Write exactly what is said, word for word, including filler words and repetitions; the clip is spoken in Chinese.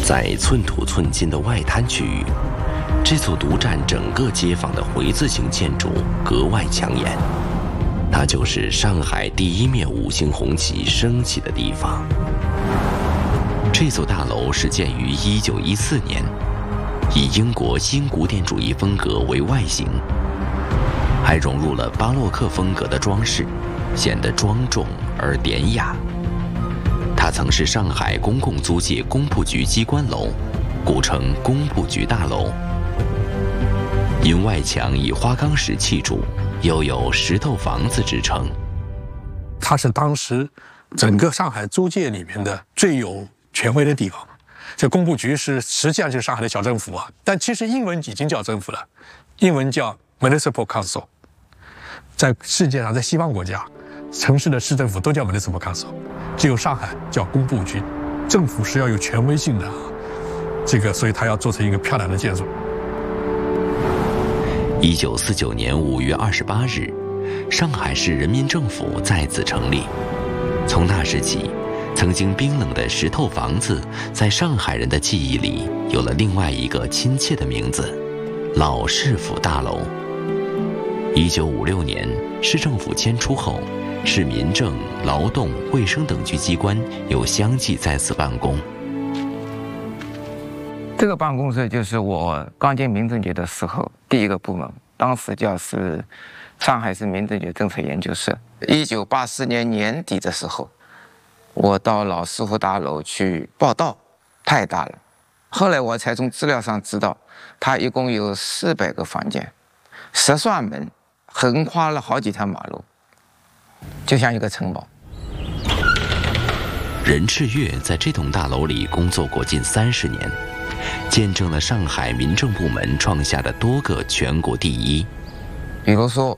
在寸土寸金的外滩区域，这座独占整个街坊的回字形建筑格外抢眼。它就是上海第一面五星红旗升起的地方。这座大楼是建于一九一四年，以英国新古典主义风格为外形，还融入了巴洛克风格的装饰，显得庄重而典雅。它曾是上海公共租界工部局机关楼，古称工部局大楼。因外墙以花岗石砌筑，又有石头房子之称。 它是当时整个上海租界里面的最有权威的地方。这工部局是实际上就是上海的小政府啊，但其实英文已经叫政府了，英文叫 Municipal Council。在世界上，在西方国家，城市的市政府都叫 Municipal Council， 只有上海叫工部局。政府是要有权威性的啊，这个所以它要做成一个漂亮的建筑。 一九四九年五月二十八日，上海市人民政府再次成立。从那时起，曾经冰冷的石头房子，在上海人的记忆里有了另外一个亲切的名字——老市府大楼。一九五六年，市政府迁出后，市民政、劳动、卫生等局机关又相继在此办公。 这个办公室就是我刚进民政局的时候第一个部门，当时叫是上海市民政局政策研究室。一九八四年年底的时候，我到老市府大楼去报道，太大了。后来我才从资料上知道，它一共有四百个房间，十扇门，横跨了好几条马路，就像一个城堡。 任炽月在这栋大楼里工作过近三十年，见证了上海民政部门创下的多个全国第一。 比如说，